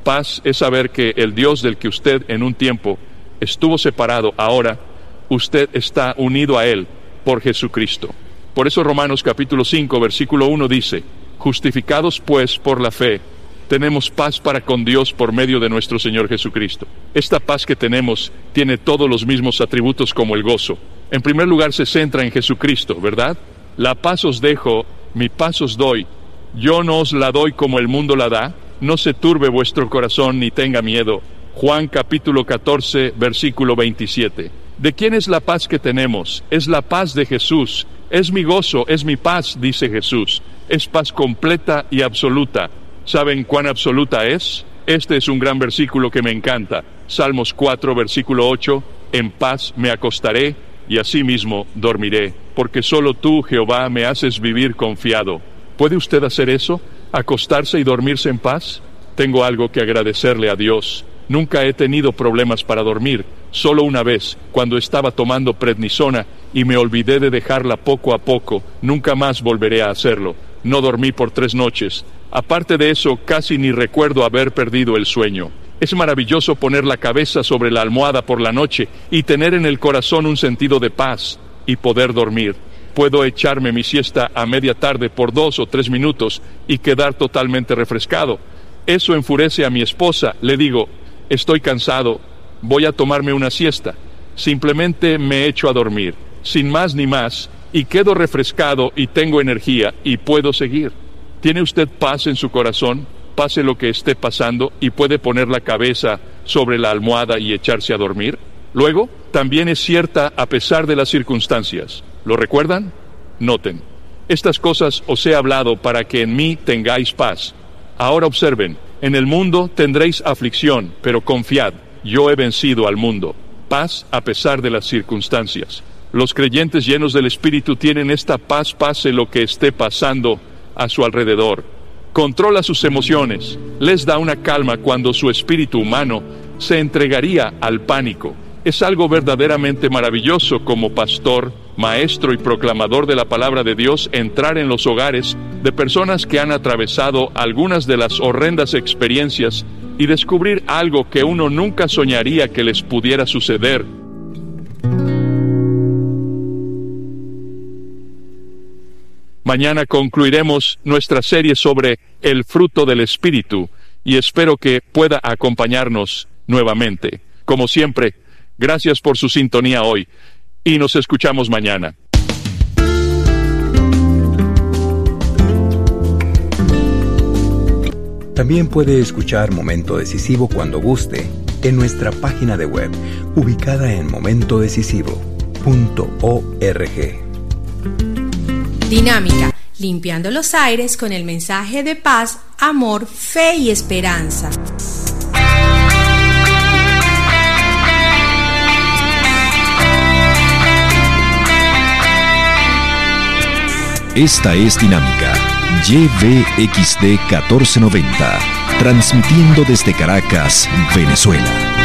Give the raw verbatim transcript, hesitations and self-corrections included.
paz es saber que el Dios del que usted en un tiempo estuvo separado, ahora usted está unido a Él por Jesucristo. Por eso Romanos capítulo cinco, versículo uno dice: justificados pues por la fe, tenemos paz para con Dios por medio de nuestro Señor Jesucristo. Esta paz que tenemos tiene todos los mismos atributos como el gozo. En primer lugar, se centra en Jesucristo, ¿verdad? La paz os dejo, mi paz os doy. Yo no os la doy como el mundo la da. No se turbe vuestro corazón ni tenga miedo. Juan capítulo catorce, versículo veintisiete. ¿De quién es la paz que tenemos? Es la paz de Jesús. Es mi gozo, es mi paz, dice Jesús. Es paz completa y absoluta. ¿Saben cuán absoluta es? Este es un gran versículo que me encanta. Salmos cuatro, versículo ocho. En paz me acostaré y asimismo dormiré, porque solo tú, Jehová, me haces vivir confiado. ¿Puede usted hacer eso? ¿Acostarse y dormirse en paz? Tengo algo que agradecerle a Dios. Nunca he tenido problemas para dormir. Solo una vez, cuando estaba tomando prednisona y me olvidé de dejarla poco a poco. Nunca más volveré a hacerlo. No dormí por tres noches. Aparte de eso, casi ni recuerdo haber perdido el sueño. Es maravilloso poner la cabeza sobre la almohada por la noche y tener en el corazón un sentido de paz y poder dormir. Puedo echarme mi siesta a media tarde por dos o tres minutos y quedar totalmente refrescado. Eso enfurece a mi esposa. Le digo: estoy cansado, voy a tomarme una siesta. Simplemente me echo a dormir, sin más ni más, y quedo refrescado y tengo energía y puedo seguir. ¿Tiene usted paz en su corazón? Pase lo que esté pasando y puede poner la cabeza sobre la almohada y echarse a dormir. Luego, también es cierta a pesar de las circunstancias. ¿Lo recuerdan? Noten. Estas cosas os he hablado para que en mí tengáis paz. Ahora observen. En el mundo tendréis aflicción, pero confiad, yo he vencido al mundo. Paz a pesar de las circunstancias. Los creyentes llenos del Espíritu tienen esta paz, pase lo que esté pasando a su alrededor. Controla sus emociones, les da una calma cuando su espíritu humano se entregaría al pánico. Es algo verdaderamente maravilloso como pastor, maestro y proclamador de la palabra de Dios entrar en los hogares de personas que han atravesado algunas de las horrendas experiencias y descubrir algo que uno nunca soñaría que les pudiera suceder. Mañana concluiremos nuestra serie sobre el fruto del Espíritu y espero que pueda acompañarnos nuevamente. Como siempre, gracias por su sintonía hoy y nos escuchamos mañana. También puede escuchar Momento Decisivo cuando guste en nuestra página de web ubicada en momento decisivo punto org. Dinámica, limpiando los aires con el mensaje de paz, amor, fe y esperanza. Esta es Dinámica, Y V X D catorce noventa, transmitiendo desde Caracas, Venezuela.